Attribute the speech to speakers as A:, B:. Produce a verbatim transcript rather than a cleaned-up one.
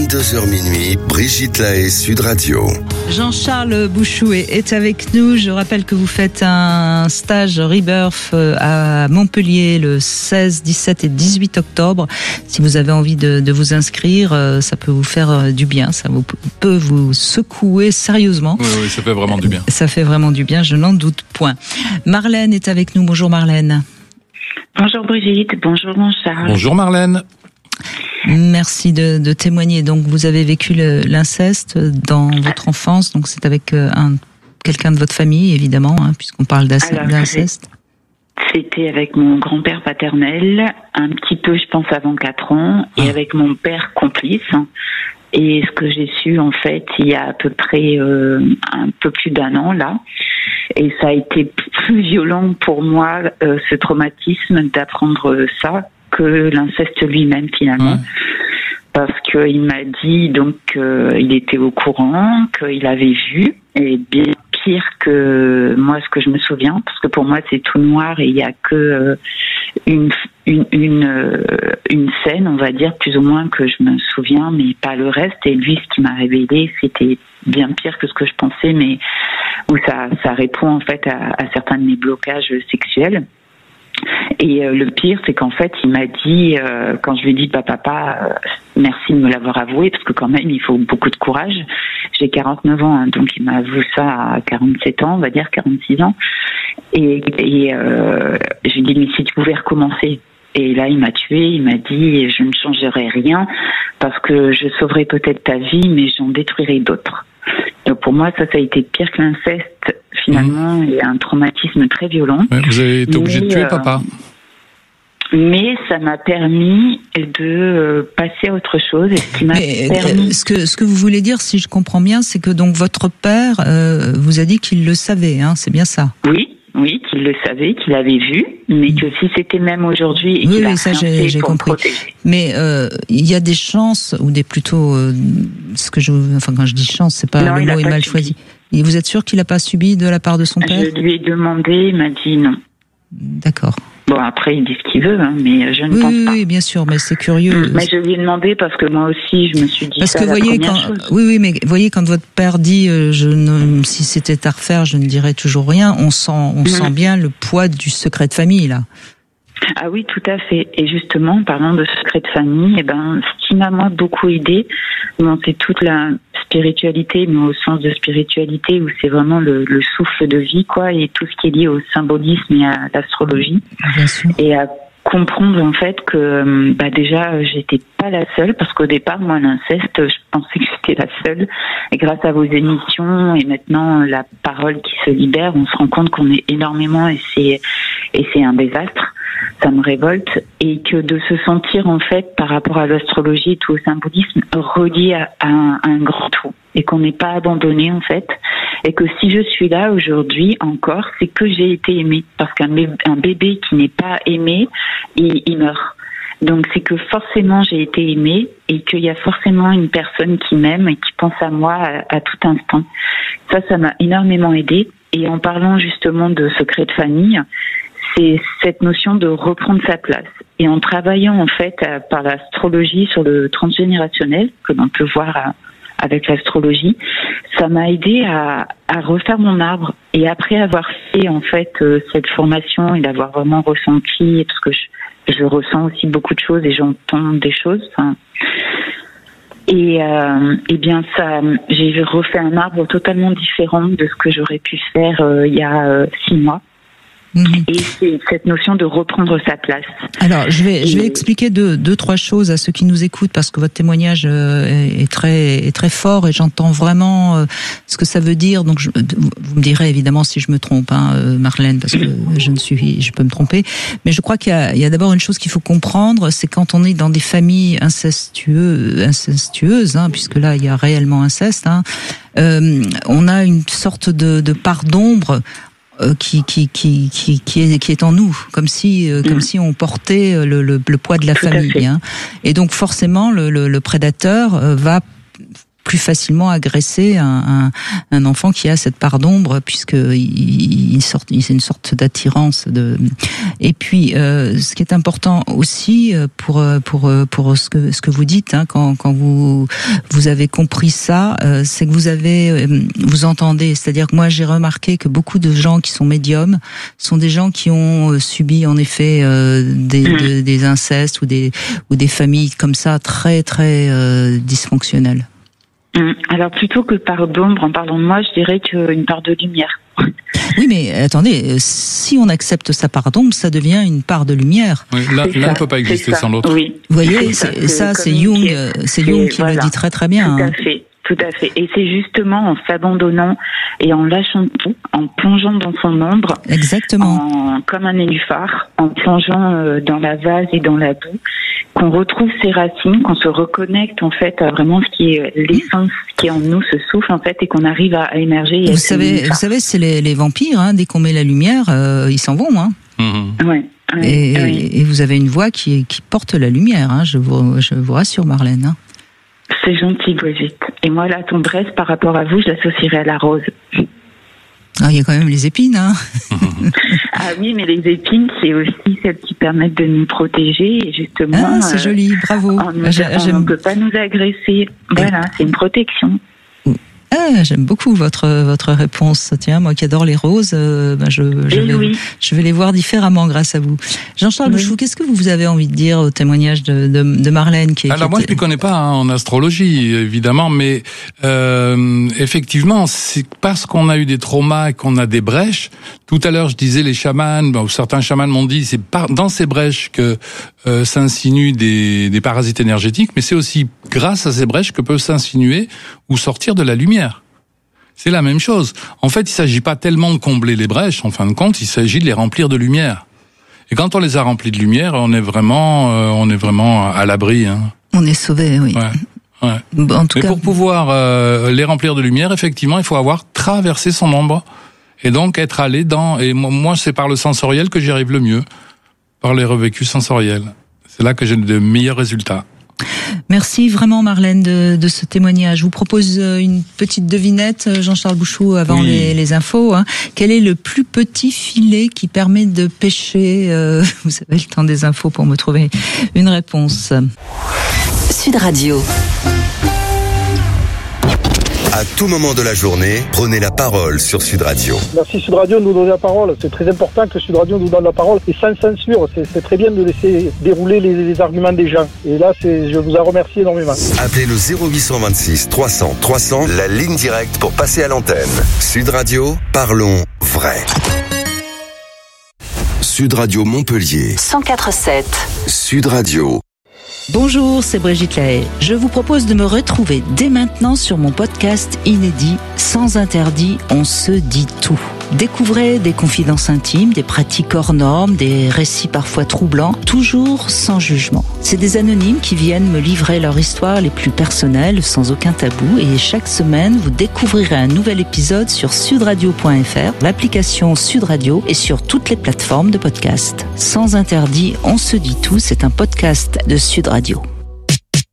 A: deux heures minuit, Brigitte Lahaie, Sud Radio.
B: Jean-Charles Bouchou est avec nous. Je rappelle que vous faites un stage Rebirth à Montpellier le seize, dix-sept et dix-huit octobre. Si vous avez envie de, de vous inscrire, ça peut vous faire du bien. Ça vous, peut vous secouer sérieusement.
C: Oui, oui, ça fait vraiment du bien.
B: Ça fait vraiment du bien, je n'en doute point. Marlène est avec nous. Bonjour Marlène.
D: Bonjour Brigitte, bonjour Jean-Charles.
C: Bonjour Marlène.
B: Merci de, de témoigner. Donc, vous avez vécu le, l'inceste dans votre enfance. Donc, c'est avec un, quelqu'un de votre famille, évidemment, hein, puisqu'on parle Alors, d'inceste.
D: C'était avec mon grand-père paternel, un petit peu, je pense, avant quatre ans, et ah. avec mon père complice. Et ce que j'ai su, en fait, il y a à peu près euh, un peu plus d'un an, là. Et ça a été plus violent pour moi, euh, ce traumatisme, d'apprendre ça, que l'inceste lui-même finalement, mmh. parce qu'il m'a dit donc euh, il était au courant, qu'il avait vu, et bien pire que moi ce que je me souviens, parce que pour moi c'est tout noir et il y a que euh, une une une, euh, une scène, on va dire plus ou moins que je me souviens, mais pas le reste. Et lui, ce qui m'a révélé, c'était bien pire que ce que je pensais, mais où ça ça répond en fait à, à certains de mes blocages sexuels. Et euh, le pire, c'est qu'en fait, il m'a dit, euh, quand je lui ai dit, bah, papa, euh, merci de me l'avoir avoué, parce que quand même, il faut beaucoup de courage. J'ai quarante-neuf ans, hein, donc il m'a avoué ça à quarante-sept ans, on va dire quarante-six ans. Et, et euh, je lui ai dit, mais si tu pouvais recommencer. Et là, il m'a tué, il m'a dit, je ne changerai rien, parce que je sauverai peut-être ta vie, mais j'en détruirai d'autres. Donc pour moi, ça, ça a été pire que l'inceste, finalement, mmh. et un traumatisme très violent.
C: Ouais, vous avez été obligé de tuer euh, papa.
D: Mais ça m'a permis de euh, passer à autre chose. Et ce, qui m'a
B: Mais,
D: permis...
B: ce que ce que vous voulez dire, si je comprends bien, c'est que donc votre père euh, vous a dit qu'il le savait, hein, c'est bien ça?
D: Oui. Oui, qu'il le savait, qu'il avait vu, mais que si c'était même aujourd'hui et
B: oui,
D: qu'il
B: oui,
D: a
B: ça
D: rien
B: j'ai,
D: fait
B: j'ai
D: pour
B: compris.
D: me protéger.
B: Mais euh, il y a des chances, ou des plutôt, euh, ce que je, enfin quand je dis chance, c'est pas
D: non,
B: le mot est mal subi. choisi. Et vous êtes sûr qu'il n'a pas subi de la part de son père?
D: Je lui ai demandé, il m'a dit non.
B: D'accord.
D: Bon, après, il dit ce qu'il veut, hein, mais je ne
B: oui,
D: pense
B: oui,
D: pas.
B: Oui, bien sûr, mais c'est curieux.
D: Mais je lui ai demandé parce que moi aussi, je me suis dit
B: parce
D: ça
B: que
D: la
B: voyez,
D: première
B: quand,
D: chose.
B: Oui, oui, mais voyez, quand votre père dit euh, je ne, si c'était à refaire, je ne dirais toujours rien, on sent, on mmh. sent bien le poids du secret de famille, là.
D: Ah oui, tout à fait. Et justement, en parlant de secret de famille, eh ben, ce qui m'a moi beaucoup aidé, bon, c'est toute la spiritualité, mais au sens de spiritualité où c'est vraiment le, le souffle de vie, quoi, et tout ce qui est lié au symbolisme et à l'astrologie.
B: Bien sûr.
D: Et à comprendre en fait que bah déjà j'étais pas la seule, parce qu'au départ moi l'inceste je pensais que j'étais la seule, et grâce à vos émissions et maintenant la parole qui se libère, on se rend compte qu'on est énormément, et c'est et c'est un désastre. Ça me révolte, et que de se sentir en fait par rapport à l'astrologie et tout au symbolisme relié à, à, un, à un grand tout, et qu'on n'est pas abandonné en fait, et que si je suis là aujourd'hui encore, c'est que j'ai été aimée, parce qu'un bébé, un bébé qui n'est pas aimé, il, il meurt. Donc c'est que forcément j'ai été aimée, et qu'il y a forcément une personne qui m'aime et qui pense à moi à, à tout instant. Ça, ça m'a énormément aidée. Et en parlant justement de secret de famille, c'est cette notion de reprendre sa place. Et en travaillant en fait à, par l'astrologie sur le transgénérationnel, que l'on peut voir à, avec l'astrologie, ça m'a aidé à, à refaire mon arbre. Et après avoir fait en fait euh, cette formation et d'avoir vraiment ressenti, parce que je, je ressens aussi beaucoup de choses et j'entends des choses. Hein, et euh, et bien ça, j'ai refait un arbre totalement différent de ce que j'aurais pu faire euh, il y a euh, six mois. Mmh. Et c'est cette notion de reprendre sa place.
B: Alors, je vais, je vais expliquer deux, deux, trois choses à ceux qui nous écoutent, parce que votre témoignage est, est très, est très fort, et j'entends vraiment ce que ça veut dire. Donc, je, vous me direz évidemment si je me trompe, hein, Marlène, parce que je ne suis, je peux me tromper. Mais je crois qu'il y a, il y a d'abord une chose qu'il faut comprendre, c'est quand on est dans des familles incestueuses, incestueuses, hein, puisque là il y a réellement inceste, hein, euh, on a une sorte de, de part d'ombre. Qui, qui, qui, qui, qui est, qui est en nous, comme si, mmh. comme si on portait le, le, le poids de la Tout famille. Hein. Et donc forcément, le, le, le prédateur va plus facilement agresser un, un, un enfant qui a cette part d'ombre, puisque il, il sort, c'est une sorte d'attirance. De... Et puis, euh, ce qui est important aussi pour pour pour ce que ce que vous dites, hein, quand quand vous vous avez compris ça, euh, c'est que vous avez vous entendez. C'est-à-dire que moi, j'ai remarqué que beaucoup de gens qui sont médiums sont des gens qui ont subi en effet euh, des, de, des incestes ou des ou des familles comme ça très très euh, dysfonctionnelles.
D: Alors plutôt que part d'ombre, en parlant de moi, je dirais qu'une part de lumière.
B: Oui, mais attendez, si on accepte sa part d'ombre, ça devient une part de lumière.
C: Oui, l'un ne peut pas exister sans l'autre.
D: Oui.
B: Vous voyez, c'est, ça, c'est Jung, c'est Jung qui voilà. le dit très très bien.
D: Tout à
B: hein.
D: fait. Tout à fait. Et c'est justement en s'abandonnant et en lâchant tout, en plongeant dans son ombre,
B: exactement,
D: en, comme un nénuphar, en plongeant dans la vase et dans la boue, qu'on retrouve ses racines, qu'on se reconnecte en fait à vraiment ce qui est l'essence qui est en nous, ce souffle en fait, et qu'on arrive à, à émerger. Et
B: vous savez, vous savez, c'est les, les vampires. Hein, dès qu'on met la lumière, euh, ils s'en vont. Hein.
C: Mmh.
D: Ouais. Ouais,
B: et,
D: ouais.
B: et vous avez une voix qui, qui porte la lumière. Hein, je vous, je vous rassure, Marlène. Hein.
D: C'est gentil, Brigitte. Et moi, la tendresse, par rapport à vous, je l'associerais à la rose.
B: Ah, il y a quand même les épines, hein.
D: Ah oui, mais les épines, c'est aussi celles qui permettent de nous protéger. Et justement,
B: ah, c'est euh, joli, bravo.
D: On ne peut pas nous agresser. Voilà, c'est une protection.
B: Ah, j'aime beaucoup votre votre réponse. Tiens, moi qui adore les roses, euh, ben je je vais,
D: oui.
B: je vais les voir différemment grâce à vous. Jean-Charles oui. Bouchou, qu'est-ce que vous avez envie de dire au témoignage de de, de Marlène qui est,
C: Alors
B: qui
C: moi
B: est...
C: je ne connais pas hein, en astrologie évidemment, mais euh, effectivement c'est parce qu'on a eu des traumas et qu'on a des brèches. Tout à l'heure je disais les chamans, bon, certains chamans m'ont dit c'est par, dans ces brèches que euh, s'insinuent des des parasites énergétiques, mais c'est aussi grâce à ces brèches que peut s'insinuer ou sortir de la lumière. C'est la même chose. En fait, il s'agit pas tellement de combler les brèches, en fin de compte, il s'agit de les remplir de lumière. Et quand on les a remplis de lumière, on est vraiment, euh, on est vraiment à l'abri. Hein.
B: On est sauvé, oui.
C: Ouais, ouais.
B: En tout
C: Mais
B: cas,
C: pour pouvoir euh, les remplir de lumière, effectivement, il faut avoir traversé son ombre et donc être allé dans. Et moi, c'est par le sensoriel que j'y arrive le mieux, par les revécus sensoriels. C'est là que j'ai de meilleurs résultats.
B: Merci vraiment Marlène de, de ce témoignage. Je vous propose une petite devinette, Jean-Charles Bouchou, avant oui. les, les infos. Hein. Quel est le plus petit filet qui permet de pêcher euh, vous avez le temps des infos pour me trouver une réponse.
E: Sud Radio.
A: À tout moment de la journée, prenez la parole sur Sud Radio.
F: Merci Sud Radio de nous donner la parole. C'est très important que Sud Radio nous donne la parole et sans censure. C'est, c'est très bien de laisser dérouler les, les arguments des gens. Et là, c'est, je vous en remercie énormément.
A: Appelez le zéro huit cent vingt-six trois cents trois cents, la ligne directe pour passer à l'antenne. Sud Radio, parlons vrai. Sud Radio Montpellier.
E: cent quatre virgule sept.
A: Sud Radio.
B: Bonjour, c'est Brigitte Lahaye. Je vous propose de me retrouver dès maintenant sur mon podcast inédit Sans interdit, on se dit tout. Découvrez des confidences intimes, des pratiques hors normes, des récits parfois troublants, toujours sans jugement. C'est des anonymes qui viennent me livrer leur histoire les plus personnelles, sans aucun tabou, et chaque semaine, vous découvrirez un nouvel épisode sur sudradio point f r, l'application Sud Radio et sur toutes les plateformes de podcast. Sans interdit, on se dit tout, c'est un podcast de Sud Radio.